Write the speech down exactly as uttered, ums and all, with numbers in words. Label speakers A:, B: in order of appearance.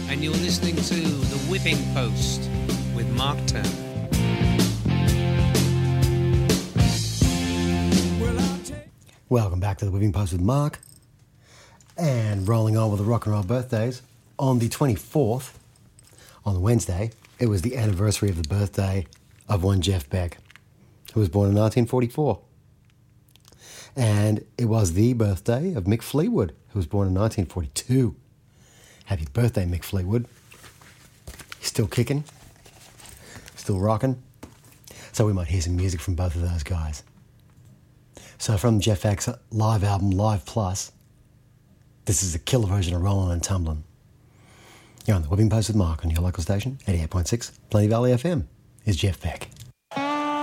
A: and you're listening to The Whipping Post with Mark Turner.
B: Welcome back to The Whipping Post with Mark, and rolling on with the rock and roll birthdays. On the twenty-fourth, on Wednesday, it was the anniversary of the birthday of one Jeff Beck, who was born in nineteen forty-four. And it was the birthday of Mick Fleetwood, who was born in nineteen forty-two. Happy birthday, Mick Fleetwood. He's still kicking, still rocking. So we might hear some music from both of those guys. So from Jeff Beck's live album, Live Plus, this is a killer version of Rollin' and Tumblin'. You're on The Whipping Post with Mark on your local station, eighty-eight point six, Plenty Valley F M. Is Jeff Beck.